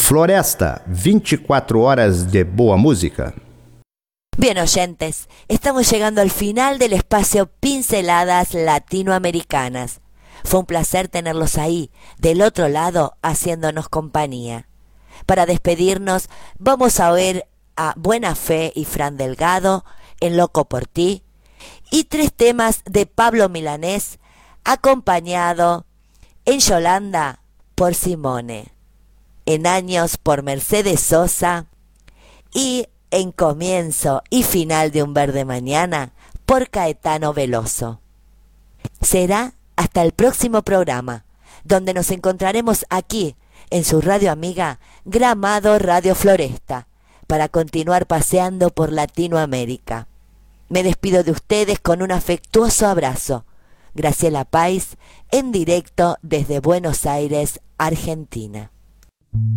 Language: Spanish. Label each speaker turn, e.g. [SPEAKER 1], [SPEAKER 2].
[SPEAKER 1] Floresta, 24 horas de boa música.
[SPEAKER 2] Bien, oyentes, estamos llegando al final del espacio Pinceladas Latinoamericanas. Fue un placer tenerlos ahí, del otro lado, haciéndonos compañía. Para despedirnos, vamos a oír a Buena Fe y Fran Delgado en Loco por Ti y 3 temas de Pablo Milanés, acompañado en Yolanda por Simone, en Años por Mercedes Sosa y en Comienzo y Final de un Verde Mañana por Caetano Veloso. Será hasta el próximo programa, donde nos encontraremos aquí en su radio amiga Gramado Radio Floresta, para continuar paseando por Latinoamérica. Me despido de ustedes con un afectuoso abrazo. Graciela Pais, en directo desde Buenos Aires, Argentina.